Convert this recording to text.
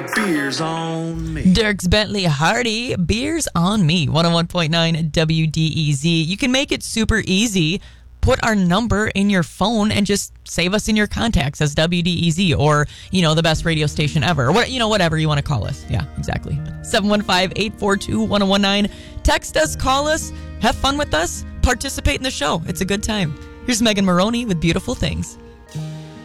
Beers on me. Dirks Bentley Hardy, Beers on Me, 101.9 WDEZ. You can make it super easy. Put our number in your phone and just save us in your contacts as WDEZ or, the best radio station ever. Or whatever you want to call us. Yeah, exactly. 715-842-1019. Text us, call us, have fun with us, participate in the show. It's a good time. Here's Megan Maroney with Beautiful Things.